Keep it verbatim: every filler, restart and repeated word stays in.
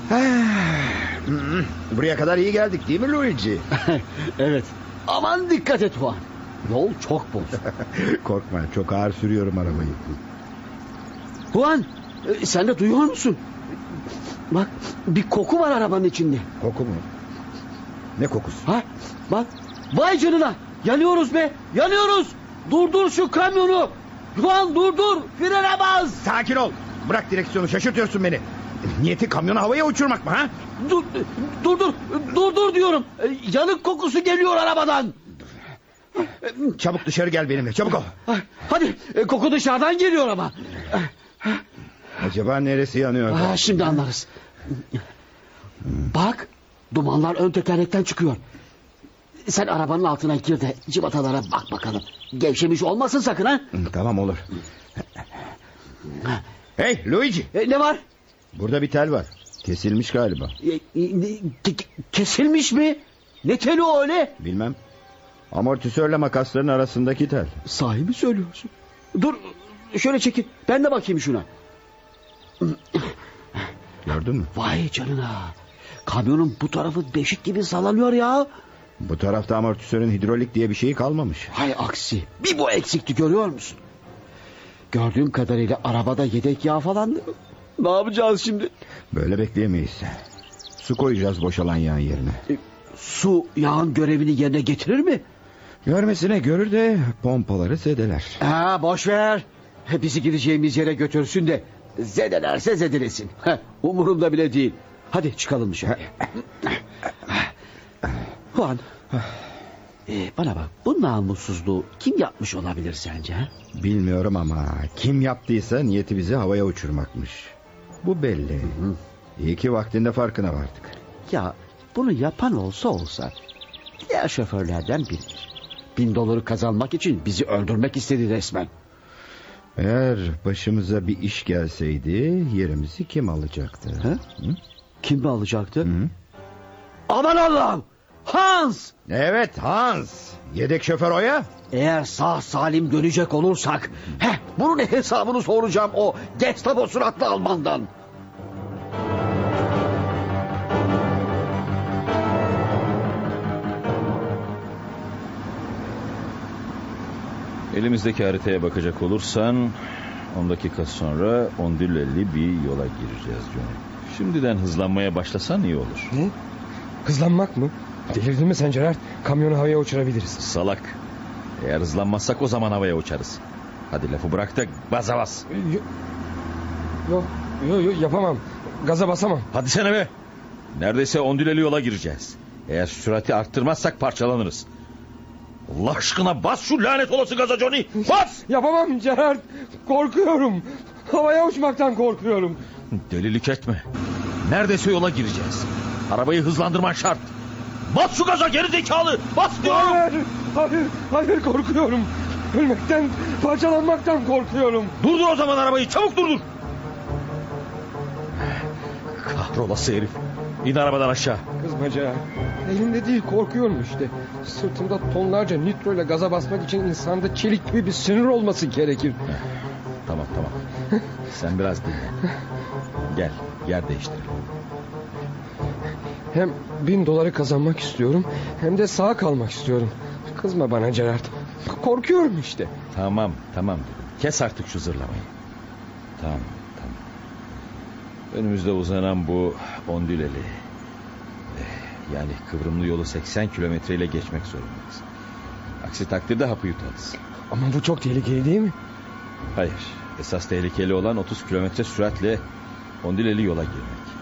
Buraya kadar iyi geldik değil mi Luigi? Evet. Aman dikkat et Juan. Yol çok bozuk. Korkma, çok ağır sürüyorum arabayı. Juan, e, sen de duyuyor musun? Bak, bir koku var arabanın içinde. Koku mu? Ne kokusu? Ha, bak. Vay canına. Yanıyoruz be. Yanıyoruz. Durdur şu kamyonu. Juan durdur. Frene bas. Sakin ol. Bırak direksiyonu, şaşırtıyorsun beni. Niyeti kamyonu havaya uçurmak mı ha? Dur, dur, dur, dur, dur diyorum. E, Yanık kokusu geliyor arabadan. Çabuk dışarı gel benimle, çabuk ol. Hadi, e, koku dışarıdan geliyor ama. Acaba neresi yanıyor? Aa, şimdi anlarız. Bak, dumanlar ön tekerlekten çıkıyor. Sen arabanın altına gir de civatalara bak bakalım. Gevşemiş olmasın sakın ha. Tamam, olur. Hey Luigi. E, ne var? Burada bir tel var. Kesilmiş galiba. E, e, ke- kesilmiş mi? Ne teli o öyle? Bilmem. Amortisörle makasların arasındaki tel. Sahi mi söylüyorsun? Dur, şöyle çekil. Ben de bakayım şuna. Gördün mü? Vay canına. Kamyonun bu tarafı beşik gibi sallanıyor ya. Bu tarafta amortisörün hidrolik diye bir şeyi kalmamış. Hay aksi. Bir bu eksikti, görüyor musun? Gördüğüm kadarıyla arabada yedek yağ falan. Ne yapacağız şimdi? Böyle bekleyemeyiz. Su koyacağız boşalan yağın yerine. E, su yağın görevini yerine getirir mi? Görmesine görür de pompaları zedeler. Ha, boş ver. Bizi gideceğimiz yere götürsün de zedelerse zedelesin. Heh, umurumda bile değil. Hadi çıkalım dışarı. Juan, e, bana bak, bu namussuzluğu kim yapmış olabilir sence? Ha? Bilmiyorum ama kim yaptıysa niyeti bizi havaya uçurmakmış. Bu belli. Hı. İyi ki vaktinde farkına vardık. Ya bunu yapan olsa olsa diğer şoförlerden biridir. Bin doları kazanmak için bizi öldürmek istedi resmen. Eğer başımıza bir iş gelseydi yerimizi kim alacaktı? Ha? Hı? Kim mi alacaktı? Hı? Aman Allah'ım! Hans! Evet, Hans. Yedek şoför o ya. Eğer sağ salim dönecek olursak, heh, bunun hesabını soracağım o Gestapo suratlı Almandan. Elimizdeki haritaya bakacak olursan on dakika sonra Ondüleli bir yola gireceğiz Johnny. Şimdiden hızlanmaya başlasan iyi olur. Ne? Hızlanmak mı? Delirdin mi sen Gerard? Kamyonu havaya uçurabiliriz. Salak. Eğer hızlanmazsak o zaman havaya uçarız. Hadi lafı bırak da gaza bas. Yok yok yok yapamam. Gaza basamam. Hadi sene be. Neredeyse Ondüleli yola gireceğiz. Eğer sürati arttırmazsak parçalanırız. Allah aşkına bas şu lanet olası gaza Johnny. Bas. Yapamam Gerard. Korkuyorum. Havaya uçmaktan korkuyorum. Delilik etme. Neredeyse yola gireceğiz. Arabayı hızlandırman şart. Bas şu gaza gerizekalı. Bas diyorum. Hayır, hayır, hayır korkuyorum. Ölmekten, parçalanmaktan korkuyorum. Durdur o zaman arabayı, çabuk durdur. Kahrolası herif. İn arabadan aşağı. Kızma Gerard. Elimde değil, korkuyorum işte. Sırtımda tonlarca nitro ile gaza basmak için insanda çelik gibi bir sinir olması gerekir. Tamam tamam. Sen biraz dinle. Gel yer değiştirelim. Hem bin doları kazanmak istiyorum, hem de sağ kalmak istiyorum. Kızma bana Gerard. Korkuyorum işte. Tamam tamam dedim. Kes artık şu zırlamayı. Tamam tamam. Önümüzde uzanan bu Ondüleli. Yani kıvrımlı yolu seksen kilometreyle geçmek zorundayız. Aksi takdirde hapı yutarız. Ama bu çok tehlikeli değil mi? Hayır. Esas tehlikeli olan otuz kilometre süratle Ondüleli yola girmek.